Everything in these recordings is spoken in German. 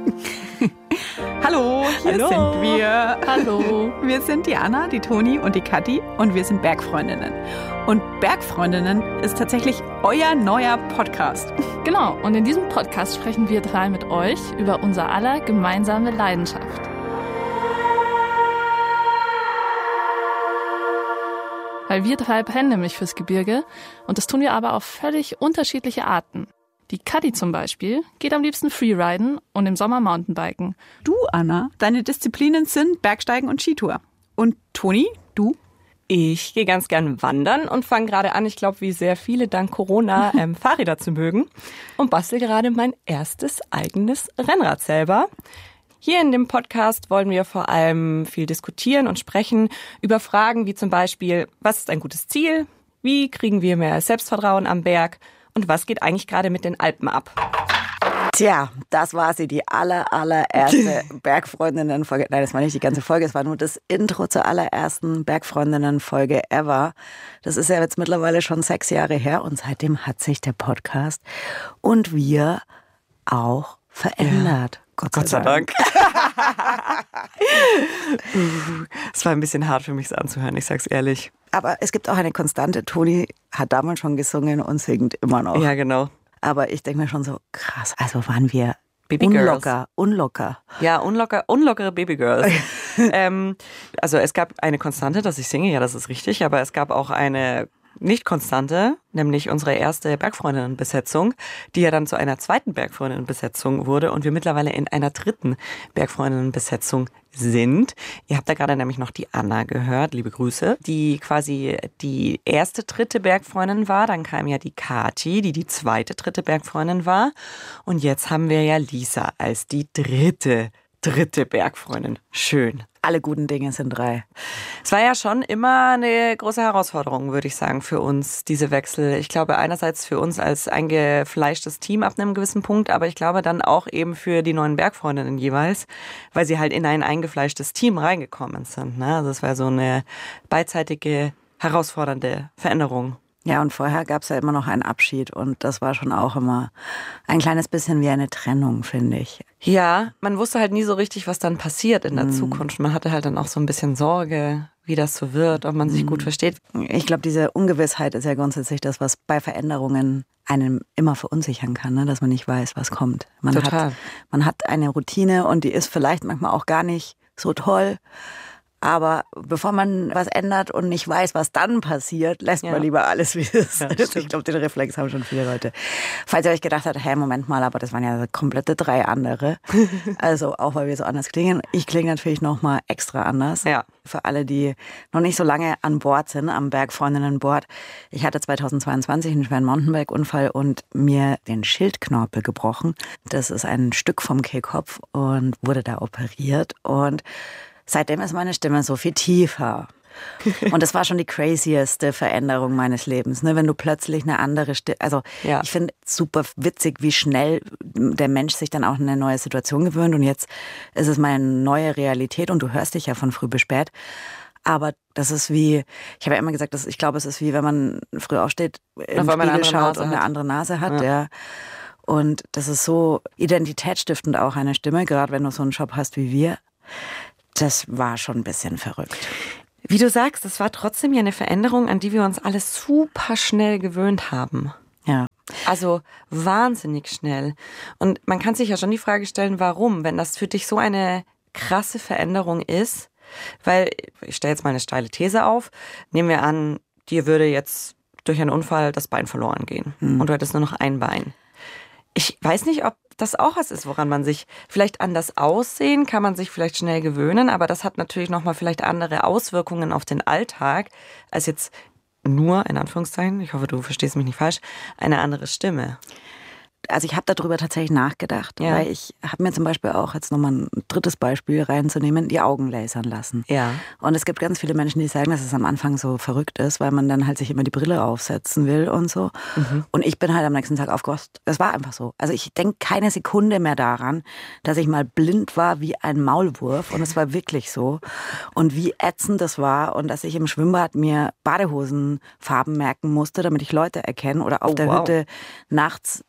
Hallo, hier sind wir. Hallo. Wir sind die Anna, die Toni und die Kathi und wir sind Bergfreundinnen. Und Bergfreundinnen ist tatsächlich euer neuer Podcast. Genau, und in diesem Podcast sprechen wir drei mit euch über unser aller gemeinsame Leidenschaft. Weil wir drei brennen nämlich fürs Gebirge und das tun wir aber auf völlig unterschiedliche Arten. Die Kathi zum Beispiel geht am liebsten Freeriden und im Sommer Mountainbiken. Du, Anna, deine Disziplinen sind Bergsteigen und Skitour. Und Toni, du? Ich gehe ganz gern wandern und fange gerade an, ich glaube, wie sehr viele dank Corona Fahrräder zu mögen und bastel gerade mein erstes eigenes Rennrad selber. Hier in dem Podcast wollen wir vor allem viel diskutieren und sprechen über Fragen wie zum Beispiel, was ist ein gutes Ziel? Wie kriegen wir mehr Selbstvertrauen am Berg? Und was geht eigentlich gerade mit den Alpen ab? Tja, das war sie, die allererste Bergfreundinnen-Folge. Nein, das war nicht die ganze Folge, es war nur das Intro zur allerersten Bergfreundinnen-Folge ever. Das ist ja jetzt mittlerweile schon 6 Jahre her und seitdem hat sich der Podcast und wir auch verändert. Ja. Gott sei Dank. Es war ein bisschen hart für mich, es anzuhören, ich sag's ehrlich. Aber es gibt auch eine Konstante. Toni hat damals schon gesungen und singt immer noch. Ja, genau. Aber ich denke mir schon so, krass, also waren wir Babygirls. Unlocker. Ja, unlockere Babygirls. Also es gab eine Konstante, dass ich singe, ja, das ist richtig, aber es gab auch eine Nicht-Konstante, nämlich unsere erste Bergfreundinnen-Besetzung, die ja dann zu einer zweiten Bergfreundinnen-Besetzung wurde und wir mittlerweile in einer dritten Bergfreundinnen-Besetzung sind. Ihr habt da gerade nämlich noch die Anna gehört, liebe Grüße, die quasi die erste dritte Bergfreundin war. Dann kam ja die Kathi, die die zweite dritte Bergfreundin war. Und jetzt haben wir ja Lisa als die dritte Bergfreundin. Schön. Alle guten Dinge sind 3. Es war ja schon immer eine große Herausforderung, würde ich sagen, für uns, diese Wechsel. Ich glaube, einerseits für uns als eingefleischtes Team ab einem gewissen Punkt, aber ich glaube dann auch eben für die neuen Bergfreundinnen jeweils, weil sie halt in ein eingefleischtes Team reingekommen sind. Ne? Also es war so eine beidseitige, herausfordernde Veränderung. Ja, und vorher gab es ja immer noch einen Abschied und das war schon auch immer ein kleines bisschen wie eine Trennung, finde ich. Ja, man wusste halt nie so richtig, was dann passiert in der Zukunft. Man hatte halt dann auch so ein bisschen Sorge, wie das so wird, ob man sich gut versteht. Ich glaube, diese Ungewissheit ist ja grundsätzlich das, was bei Veränderungen einen immer verunsichern kann, ne? Dass man nicht weiß, was kommt. Man hat eine Routine und die ist vielleicht manchmal auch gar nicht so toll. Aber bevor man was ändert und nicht weiß, was dann passiert, lässt man lieber alles, wie es ist. Ich glaube, den Reflex haben schon viele Leute. Falls ihr euch gedacht habt, hey, Moment mal, aber das waren ja komplette 3 andere. Also auch, weil wir so anders klingen. Ich klinge natürlich nochmal extra anders. Ja. Für alle, die noch nicht so lange an Bord sind, am Bergfreundinnen-Bord. Ich hatte 2022 einen schweren Mountainbike-Unfall und mir den Schildknorpel gebrochen. Das ist ein Stück vom Kehlkopf und wurde da operiert und seitdem ist meine Stimme so viel tiefer. Und das war schon die crazieste Veränderung meines Lebens, ne? Wenn du plötzlich eine andere Stimme, also ich finde super witzig, wie schnell der Mensch sich dann auch in eine neue Situation gewöhnt und jetzt ist es meine neue Realität und du hörst dich ja von früh bis spät. Aber das ist wie, ich habe ja immer gesagt, ich glaube, es ist wie, wenn man früh aufsteht, in den Spiegel schaut und eine andere Nase hat, ja. Und das ist so identitätsstiftend auch eine Stimme, gerade wenn du so einen Job hast wie wir. Das war schon ein bisschen verrückt. Wie du sagst, es war trotzdem ja eine Veränderung, an die wir uns alle super schnell gewöhnt haben. Ja. Also wahnsinnig schnell. Und man kann sich ja schon die Frage stellen, warum, wenn das für dich so eine krasse Veränderung ist. Weil, ich stelle jetzt mal eine steile These auf, nehmen wir an, dir würde jetzt durch einen Unfall das Bein verloren gehen und du hättest nur noch ein Bein. Ich weiß nicht, ob das auch was ist, woran man sich vielleicht anders aussehen, kann man sich vielleicht schnell gewöhnen, aber das hat natürlich nochmal vielleicht andere Auswirkungen auf den Alltag, als jetzt nur, in Anführungszeichen, ich hoffe, du verstehst mich nicht falsch, eine andere Stimme. Also ich habe darüber tatsächlich nachgedacht, weil ich habe mir zum Beispiel auch, jetzt nochmal ein drittes Beispiel reinzunehmen, die Augen lasern lassen. Ja. Und es gibt ganz viele Menschen, die sagen, dass es am Anfang so verrückt ist, weil man dann halt sich immer die Brille aufsetzen will und so. Und ich bin halt am nächsten Tag aufgewacht. Das war einfach so. Also ich denke keine Sekunde mehr daran, dass ich mal blind war wie ein Maulwurf. Und es war wirklich so. Und wie ätzend das war und dass ich im Schwimmbad mir Badehosenfarben merken musste, damit ich Leute erkenne oder auf der Hütte nachts tasten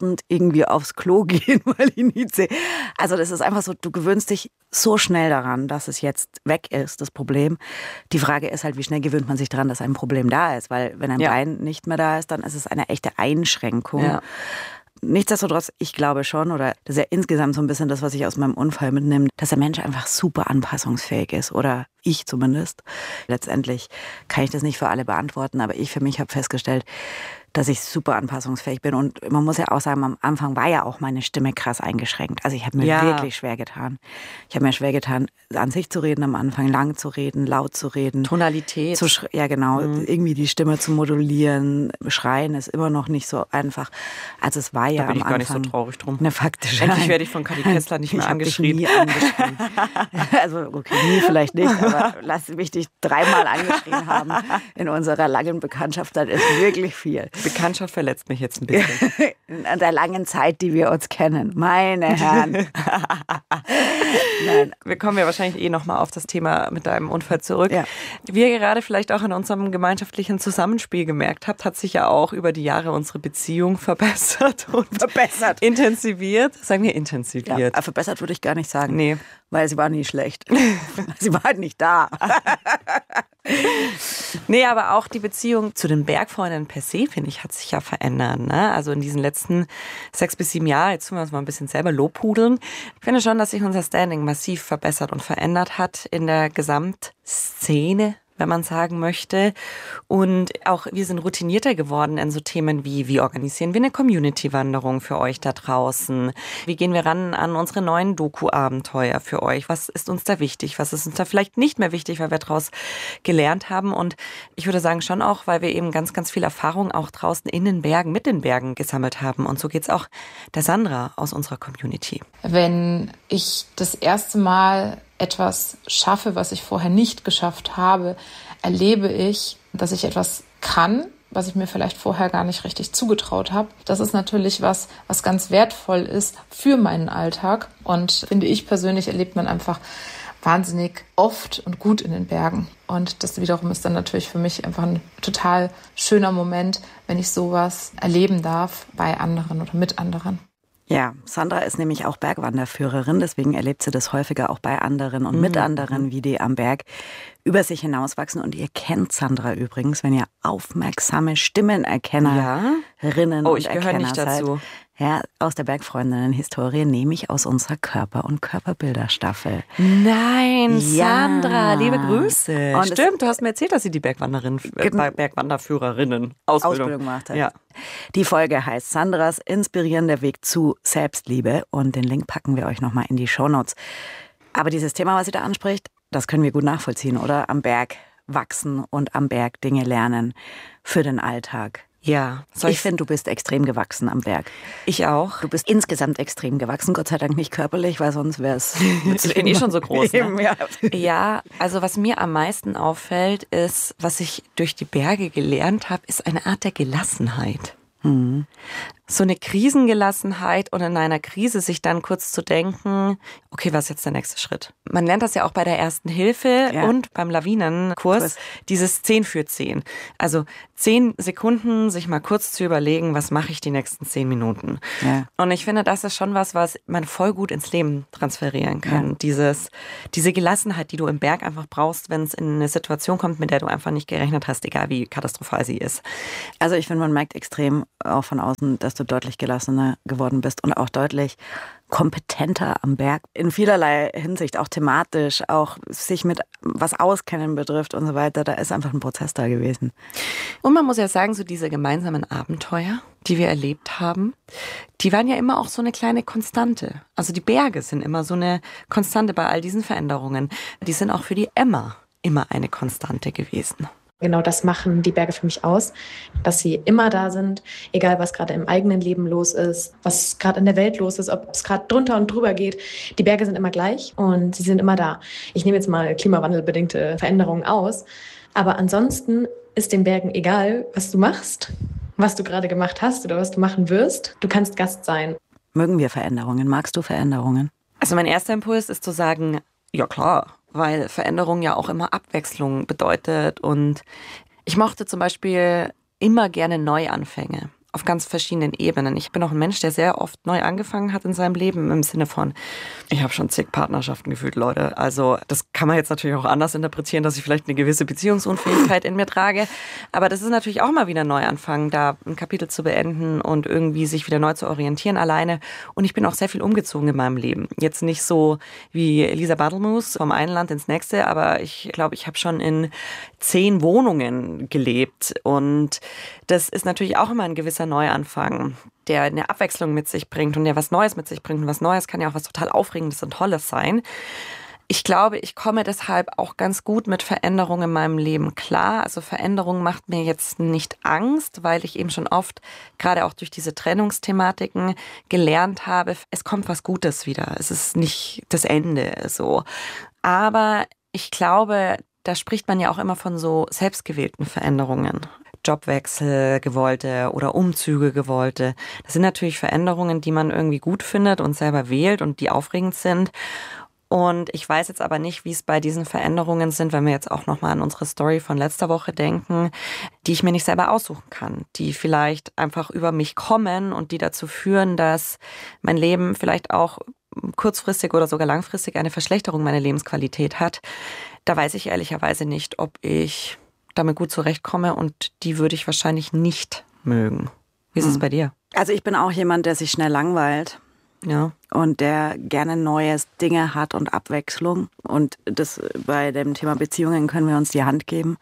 tastend irgendwie aufs Klo gehen, weil ich nicht sehe. Also das ist einfach so, du gewöhnst dich so schnell daran, dass es jetzt weg ist, das Problem. Die Frage ist halt, wie schnell gewöhnt man sich daran, dass ein Problem da ist, weil wenn ein Bein nicht mehr da ist, dann ist es eine echte Einschränkung. Ja. Nichtsdestotrotz, ich glaube schon, oder das ist ja insgesamt so ein bisschen das, was ich aus meinem Unfall mitnehme, dass der Mensch einfach super anpassungsfähig ist, oder ich zumindest. Letztendlich kann ich das nicht für alle beantworten, aber ich für mich habe festgestellt, dass ich super anpassungsfähig bin. Und man muss ja auch sagen, am Anfang war ja auch meine Stimme krass eingeschränkt. Also ich habe mir wirklich schwer getan. Ich habe mir schwer getan, an sich zu reden am Anfang, lang zu reden, laut zu reden. Tonalität. Ja, genau. Irgendwie die Stimme zu modulieren. Schreien ist immer noch nicht so einfach. Also es war ja am Anfang... Da bin ich gar nicht so traurig drum. Eine faktische... Endlich werde ich von Kathi Kessler nicht mehr angeschrien. Ich habe dich nie angeschrien. Also okay, nie vielleicht nicht, aber lass mich dich 3-mal angeschrien haben in unserer langen Bekanntschaft. Das ist wirklich viel. Bekanntschaft verletzt mich jetzt ein bisschen. An der langen Zeit, die wir uns kennen. Meine Herren. Nein. Wir kommen ja wahrscheinlich nochmal auf das Thema mit deinem Unfall zurück. Ja. Wie ihr gerade vielleicht auch in unserem gemeinschaftlichen Zusammenspiel gemerkt habt, hat sich ja auch über die Jahre unsere Beziehung verbessert und intensiviert. Sagen wir intensiviert. Ja, verbessert würde ich gar nicht sagen. Nee. Weil sie war nie schlecht. Sie war halt nicht da. Nee, aber auch die Beziehung zu den Bergfreunden per se, finde ich, hat sich ja verändert. Ne? Also in diesen letzten 6 bis 7 Jahren, jetzt tun wir uns mal ein bisschen selber lobhudeln. Ich finde schon, dass sich unser Standing massiv verbessert und verändert hat in der Gesamtszene, wenn man sagen möchte. Und auch wir sind routinierter geworden in so Themen wie organisieren wir eine Community-Wanderung für euch da draußen? Wie gehen wir ran an unsere neuen Doku-Abenteuer für euch? Was ist uns da wichtig? Was ist uns da vielleicht nicht mehr wichtig, weil wir daraus gelernt haben? Und ich würde sagen schon auch, weil wir eben ganz, ganz viel Erfahrung auch draußen in den Bergen, mit den Bergen gesammelt haben. Und so geht's auch der Sandra aus unserer Community. Wenn ich das erste Mal etwas schaffe, was ich vorher nicht geschafft habe, erlebe ich, dass ich etwas kann, was ich mir vielleicht vorher gar nicht richtig zugetraut habe. Das ist natürlich was ganz wertvoll ist für meinen Alltag. Und finde ich persönlich, erlebt man einfach wahnsinnig oft und gut in den Bergen. Und das wiederum ist dann natürlich für mich einfach ein total schöner Moment, wenn ich sowas erleben darf bei anderen oder mit anderen. Ja, Sandra ist nämlich auch Bergwanderführerin, deswegen erlebt sie das häufiger auch bei anderen und mit anderen, wie die am Berg über sich hinauswachsen. Und ihr kennt Sandra übrigens, wenn ihr aufmerksame Stimmenerkennerinnen und Erkenner nicht dazu. Seid. Ja, aus der Bergfreundinnen-Historie nehme ich aus unserer Körper- und Körperbilder-Staffel. Nein, Sandra, liebe Grüße. Und stimmt, du hast mir erzählt, dass sie die Bergwanderführerinnen-Ausbildung gemacht hat. Ja. Die Folge heißt Sandras inspirierender Weg zu Selbstliebe und den Link packen wir euch nochmal in die Shownotes. Aber dieses Thema, was sie da anspricht, das können wir gut nachvollziehen, oder? Am Berg wachsen und am Berg Dinge lernen für den Alltag. Ja. Ich finde, du bist extrem gewachsen am Berg. Ich auch. Du bist insgesamt extrem gewachsen, Gott sei Dank nicht körperlich, weil sonst wäre es... Ich bin schon so groß. Ne? Ja. Ja, also was mir am meisten auffällt, ist, was ich durch die Berge gelernt habe, ist eine Art der Gelassenheit. Mhm. So eine Krisengelassenheit und in einer Krise sich dann kurz zu denken, okay, was ist jetzt der nächste Schritt? Man lernt das ja auch bei der Ersten Hilfe und beim Lawinenkurs, dieses 10 für 10. Also 10 Sekunden, sich mal kurz zu überlegen, was mache ich die nächsten 10 Minuten. Ja. Und ich finde, das ist schon was man voll gut ins Leben transferieren kann. Ja. Diese Gelassenheit, die du im Berg einfach brauchst, wenn es in eine Situation kommt, mit der du einfach nicht gerechnet hast, egal wie katastrophal sie ist. Also ich finde, man merkt extrem auch von außen, dass du deutlich gelassener geworden bist und auch deutlich kompetenter am Berg. In vielerlei Hinsicht, auch thematisch, auch sich mit was Auskennen betrifft und so weiter. Da ist einfach ein Prozess da gewesen. Und man muss ja sagen, so diese gemeinsamen Abenteuer, die wir erlebt haben, die waren ja immer auch so eine kleine Konstante. Also die Berge sind immer so eine Konstante bei all diesen Veränderungen. Die sind auch für die Emma immer eine Konstante gewesen. Genau das machen die Berge für mich aus, dass sie immer da sind, egal was gerade im eigenen Leben los ist, was gerade in der Welt los ist, ob es gerade drunter und drüber geht. Die Berge sind immer gleich und sie sind immer da. Ich nehme jetzt mal klimawandelbedingte Veränderungen aus, aber ansonsten ist den Bergen egal, was du machst, was du gerade gemacht hast oder was du machen wirst. Du kannst Gast sein. Mögen wir Veränderungen? Magst du Veränderungen? Also mein erster Impuls ist zu sagen, ja klar. Weil Veränderung ja auch immer Abwechslung bedeutet. Und ich mochte zum Beispiel immer gerne Neuanfänge. auf ganz verschiedenen Ebenen. Ich bin auch ein Mensch, der sehr oft neu angefangen hat in seinem Leben, im Sinne von, ich habe schon zig Partnerschaften gefühlt, Leute. Also das kann man jetzt natürlich auch anders interpretieren, dass ich vielleicht eine gewisse Beziehungsunfähigkeit in mir trage. Aber das ist natürlich auch mal wieder Neuanfang, da ein Kapitel zu beenden und irgendwie sich wieder neu zu orientieren alleine. Und ich bin auch sehr viel umgezogen in meinem Leben. Jetzt nicht so wie Elisa Bartelmus vom einen Land ins nächste, aber ich glaube, ich habe schon in 10 Wohnungen gelebt. Und das ist natürlich auch immer ein gewisser Neuanfang, der eine Abwechslung mit sich bringt und der was Neues mit sich bringt. Und was Neues kann ja auch was total Aufregendes und Tolles sein. Ich glaube, ich komme deshalb auch ganz gut mit Veränderungen in meinem Leben klar. Also Veränderung macht mir jetzt nicht Angst, weil ich eben schon oft, gerade auch durch diese Trennungsthematiken, gelernt habe, es kommt was Gutes wieder. Es ist nicht das Ende so. Aber ich glaube, da spricht man ja auch immer von so selbstgewählten Veränderungen. Jobwechsel gewollte oder Umzüge gewollte. Das sind natürlich Veränderungen, die man irgendwie gut findet und selber wählt und die aufregend sind. Und ich weiß jetzt aber nicht, wie es bei diesen Veränderungen sind, wenn wir jetzt auch nochmal an unsere Story von letzter Woche denken, die ich mir nicht selber aussuchen kann, die vielleicht einfach über mich kommen und die dazu führen, dass mein Leben vielleicht auch kurzfristig oder sogar langfristig eine Verschlechterung meiner Lebensqualität hat. Da weiß ich ehrlicherweise nicht, ob ich damit gut zurechtkomme und die würde ich wahrscheinlich nicht mögen. Wie ist es bei dir? Also ich bin auch jemand, der sich schnell langweilt. Ja. Und der gerne neue Dinge hat und Abwechslung. Und das bei dem Thema Beziehungen können wir uns die Hand geben.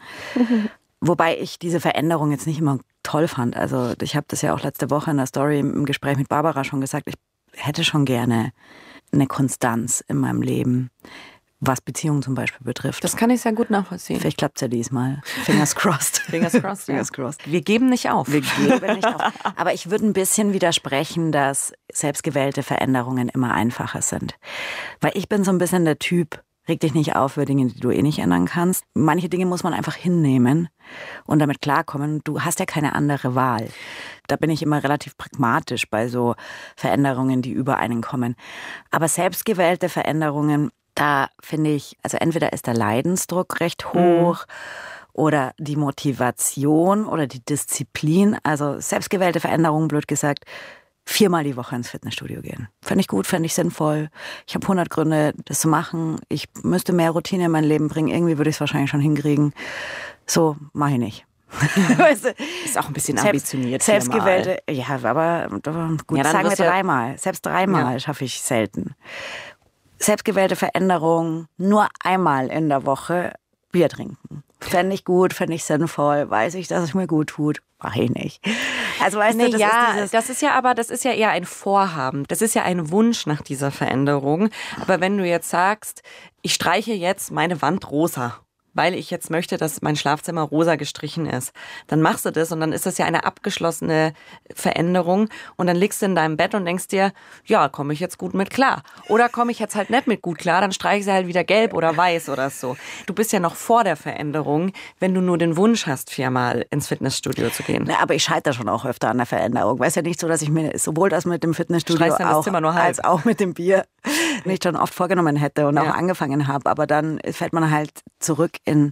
Wobei ich diese Veränderung jetzt nicht immer toll fand. Also ich habe das ja auch letzte Woche in der Story im Gespräch mit Barbara schon gesagt. Ich hätte schon gerne eine Konstanz in meinem Leben, was Beziehungen zum Beispiel betrifft. Das kann ich sehr gut nachvollziehen. Vielleicht klappt es ja diesmal. Fingers crossed. Fingers crossed, ja. Fingers crossed. Wir geben nicht auf. Wir geben nicht auf. Aber ich würde ein bisschen widersprechen, dass selbstgewählte Veränderungen immer einfacher sind. Weil ich bin so ein bisschen der Typ, reg dich nicht auf für Dinge, die du eh nicht ändern kannst. Manche Dinge muss man einfach hinnehmen und damit klarkommen. Du hast ja keine andere Wahl. Da bin ich immer relativ pragmatisch bei so Veränderungen, die über einen kommen. Aber selbstgewählte Veränderungen, da finde ich, also entweder ist der Leidensdruck recht hoch oder die Motivation oder die Disziplin. Also selbstgewählte Veränderungen, blöd gesagt, 4-mal die Woche ins Fitnessstudio gehen. Fände ich gut, fände ich sinnvoll. Ich habe 100 Gründe, das zu machen. Ich müsste mehr Routine in mein Leben bringen. Irgendwie würde ich es wahrscheinlich schon hinkriegen. Mache ich nicht. Weißt du, ist auch ein bisschen ambitioniert. Selbstgewählte, ja, aber gut, ja, sagen wir 3-mal. Selbst 3-mal schaffe ich selten. Selbstgewählte Veränderung, nur einmal in der Woche Bier trinken. Fände ich gut, fände ich sinnvoll, weiß ich, dass es mir gut tut, mache ich nicht. Also weißt du, das ist ja eher ein Vorhaben. Das ist ja ein Wunsch nach dieser Veränderung. Aber wenn du jetzt sagst, ich streiche jetzt meine Wand rosa, weil ich jetzt möchte, dass mein Schlafzimmer rosa gestrichen ist. Dann machst du das und dann ist das ja eine abgeschlossene Veränderung und dann liegst du in deinem Bett und denkst dir, ja, komme ich jetzt gut mit klar. Oder komme ich jetzt halt nicht mit gut klar, dann streiche ich sie halt wieder gelb oder weiß oder so. Du bist ja noch vor der Veränderung, wenn du nur den Wunsch hast, 4-mal ins Fitnessstudio zu gehen. Na, aber ich scheitere schon auch öfter an der Veränderung. Weiß ja nicht so, dass ich mir sowohl das mit dem Fitnessstudio als auch mit dem Bier nicht schon oft vorgenommen hätte und auch angefangen habe. Aber dann fällt man halt zurück in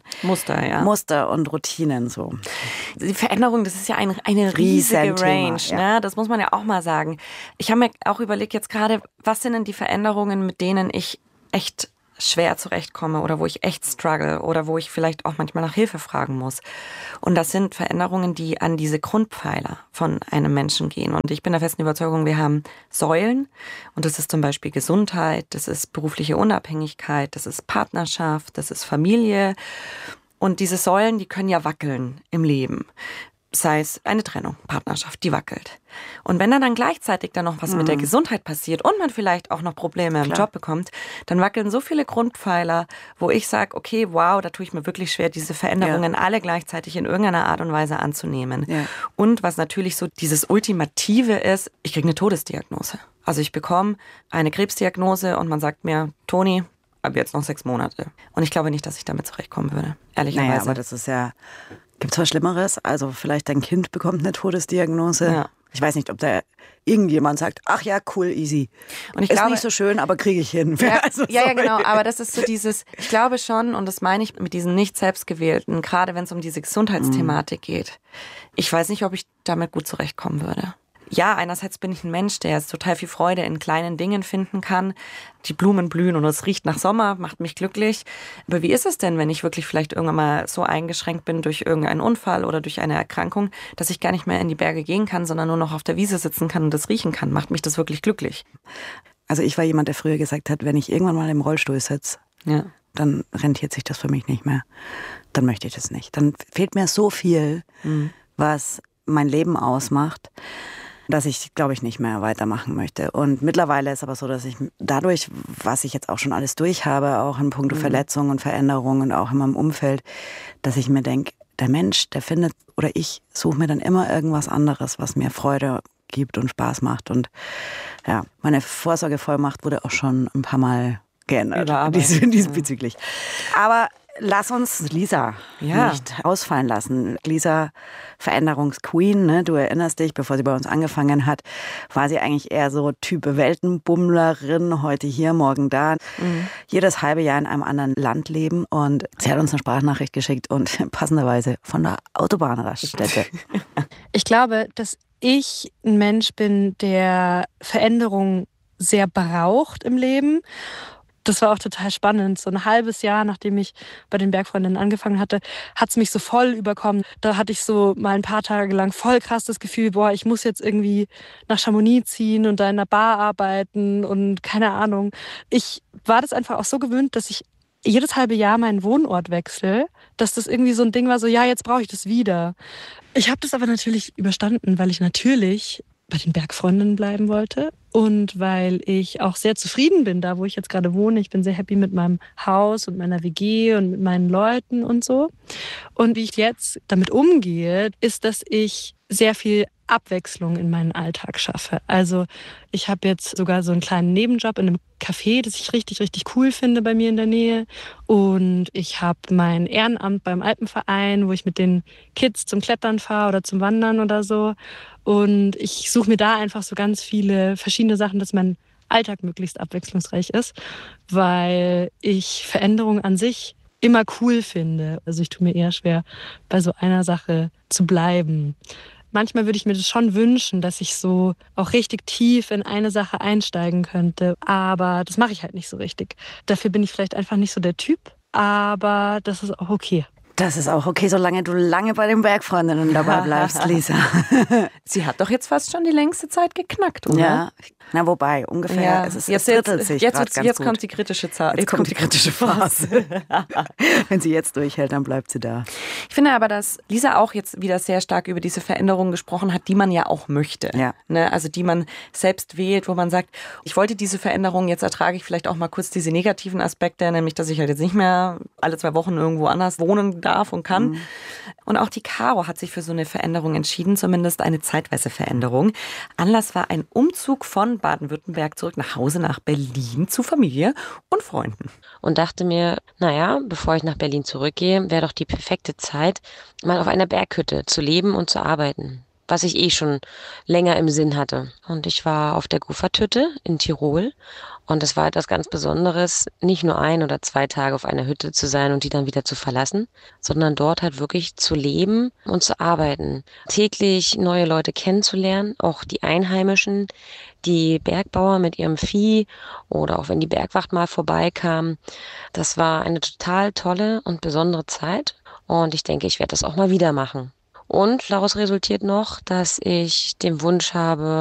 Muster und Routinen so. Die Veränderung, das ist ja eine riesige Range. Ne? Das muss man ja auch mal sagen. Ich habe mir auch überlegt jetzt gerade, was sind denn die Veränderungen, mit denen ich echt schwer zurechtkomme oder wo ich echt struggle oder wo ich vielleicht auch manchmal nach Hilfe fragen muss. Und das sind Veränderungen, die an diese Grundpfeiler von einem Menschen gehen. Und ich bin der festen Überzeugung, wir haben Säulen und das ist zum Beispiel Gesundheit, das ist berufliche Unabhängigkeit, das ist Partnerschaft, das ist Familie. Und diese Säulen, die können ja wackeln im Leben. Sei es eine Trennung, Partnerschaft, die wackelt. Und wenn dann gleichzeitig dann noch was mit der Gesundheit passiert und man vielleicht auch noch Probleme im Job bekommt, dann wackeln so viele Grundpfeiler, wo ich sage, okay, wow, da tue ich mir wirklich schwer, diese Veränderungen alle gleichzeitig in irgendeiner Art und Weise anzunehmen. Ja. Und was natürlich so dieses Ultimative ist, ich kriege eine Todesdiagnose. Also ich bekomme eine Krebsdiagnose und man sagt mir, Toni, ab jetzt noch 6 Monate. Und ich glaube nicht, dass ich damit zurechtkommen würde, ehrlicherweise. Naja, aber das ist ja... Gibt es was Schlimmeres? Also vielleicht dein Kind bekommt eine Todesdiagnose. Ja. Ich weiß nicht, ob da irgendjemand sagt, ach ja, cool, easy. Und ich ist glaube, nicht so schön, aber kriege ich hin. Ja, Also, ja, genau, aber das ist so dieses, ich glaube schon, und das meine ich mit diesen nicht selbstgewählten, gerade wenn es um diese Gesundheitsthematik geht. Ich weiß nicht, ob ich damit gut zurechtkommen würde. Ja, einerseits bin ich ein Mensch, der jetzt total viel Freude in kleinen Dingen finden kann. Die Blumen blühen und es riecht nach Sommer, macht mich glücklich. Aber wie ist es denn, wenn ich wirklich vielleicht irgendwann mal so eingeschränkt bin durch irgendeinen Unfall oder durch eine Erkrankung, dass ich gar nicht mehr in die Berge gehen kann, sondern nur noch auf der Wiese sitzen kann und das riechen kann? Macht mich das wirklich glücklich? Also ich war jemand, der früher gesagt hat, wenn ich irgendwann mal im Rollstuhl sitze, dann rentiert sich das für mich nicht mehr. Dann möchte ich das nicht. Dann fehlt mir so viel, was mein Leben ausmacht, dass ich, glaube ich, nicht mehr weitermachen möchte. Und mittlerweile ist aber so, dass ich dadurch, was ich jetzt auch schon alles durch habe, auch in puncto Verletzungen und Veränderungen und auch in meinem Umfeld, dass ich mir denke, der Mensch, der findet, oder ich suche mir dann immer irgendwas anderes, was mir Freude gibt und Spaß macht. Und ja, meine Vorsorgevollmacht wurde auch schon ein paar Mal geändert diesbezüglich. Aber lass uns Lisa nicht ausfallen lassen. Lisa, Veränderungsqueen, ne? Du erinnerst dich, bevor sie bei uns angefangen hat, war sie eigentlich eher so Typ Weltenbummlerin, heute hier, morgen da. Jedes halbe Jahr in einem anderen Land leben. Und sie hat uns eine Sprachnachricht geschickt und passenderweise von der Autobahnraststätte. Ich glaube, dass ich ein Mensch bin, der Veränderung sehr braucht im Leben. Das war auch total spannend. So ein halbes Jahr, nachdem ich bei den Bergfreundinnen angefangen hatte, hat es mich so voll überkommen. Da hatte ich so mal ein paar Tage lang voll krass das Gefühl, boah, ich muss jetzt irgendwie nach Chamonix ziehen und da in einer Bar arbeiten und keine Ahnung. Ich war das einfach auch so gewöhnt, dass ich jedes halbe Jahr meinen Wohnort wechsle, dass das irgendwie so ein Ding war, so ja, jetzt brauche ich das wieder. Ich habe das aber natürlich überstanden, weil ich natürlich bei den Bergfreundinnen bleiben wollte und weil ich auch sehr zufrieden bin, da wo ich jetzt gerade wohne. Ich bin sehr happy mit meinem Haus und meiner WG und mit meinen Leuten und so. Und wie ich jetzt damit umgehe, ist, dass ich sehr viel Abwechslung in meinen Alltag schaffe. Also ich habe jetzt sogar so einen kleinen Nebenjob in einem Café, das ich richtig, richtig cool finde bei mir in der Nähe. Und ich habe mein Ehrenamt beim Alpenverein, wo ich mit den Kids zum Klettern fahre oder zum Wandern oder so. Und ich suche mir da einfach so ganz viele verschiedene Sachen, dass mein Alltag möglichst abwechslungsreich ist, weil ich Veränderungen an sich immer cool finde. Also ich tue mir eher schwer, bei so einer Sache zu bleiben. Manchmal würde ich mir das schon wünschen, dass ich so auch richtig tief in eine Sache einsteigen könnte. Aber das mache ich halt nicht so richtig. Dafür bin ich vielleicht einfach nicht so der Typ. Aber das ist auch okay. Das ist auch okay, solange du lange bei den Bergfreundinnen dabei bleibst, Lisa. Sie hat doch jetzt fast schon die längste Zeit geknackt, oder? Ja, na wobei, ungefähr. Ja. Es drittelt sich gerade ganz jetzt gut. kommt die kritische Zeit. Jetzt kommt die kritische Phase. Wenn sie jetzt durchhält, dann bleibt sie da. Ich finde aber, dass Lisa auch jetzt wieder sehr stark über diese Veränderungen gesprochen hat, die man ja auch möchte. Ja. Ne? Also die man selbst wählt, wo man sagt, ich wollte diese Veränderung, jetzt ertrage ich vielleicht auch mal kurz diese negativen Aspekte, nämlich, dass ich halt jetzt nicht mehr alle 2 Wochen irgendwo anders wohnen darf und kann. Und auch die Caro hat sich für so eine Veränderung entschieden, zumindest eine zeitweise Veränderung. Anlass war ein Umzug von Baden-Württemberg zurück nach Hause nach Berlin zu Familie und Freunden. Und dachte mir, naja, bevor ich nach Berlin zurückgehe, wäre doch die perfekte Zeit, mal auf einer Berghütte zu leben und zu arbeiten, was ich eh schon länger im Sinn hatte. Und ich war auf der Gufferthütte in Tirol und es war etwas ganz Besonderes, nicht nur 1 oder 2 Tage auf einer Hütte zu sein und die dann wieder zu verlassen, sondern dort halt wirklich zu leben und zu arbeiten. Täglich neue Leute kennenzulernen, auch die Einheimischen, die Bergbauer mit ihrem Vieh oder auch wenn die Bergwacht mal vorbeikam. Das war eine total tolle und besondere Zeit und ich denke, ich werde das auch mal wieder machen. Und daraus resultiert noch, dass ich den Wunsch habe,